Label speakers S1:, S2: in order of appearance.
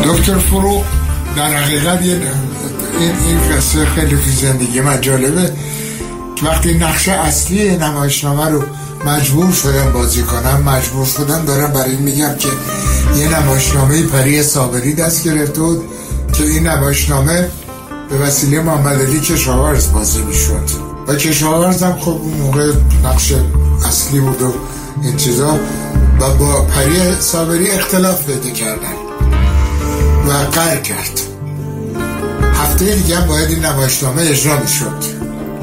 S1: دکتر فروغ در حقیقت این قصه خیلی تو زندگی من جالبه. وقتی نقش اصلی نمایشنامه رو مجبور شدم بازی کنم، مجبور شدم دارم برای این میگم که یه نمایشنامه پری صابری دست گرفته بود که این نمایشنامه به وسیله محمد علی کشاورز بازی میشد و کشاورز هم خب اون موقع نقش اصلی بود و این چیزا و با پری صابری اختلاف پیدا کردن و قهر کرد. هفته دیگه هم باید این نمایشنامه اجرا میشد.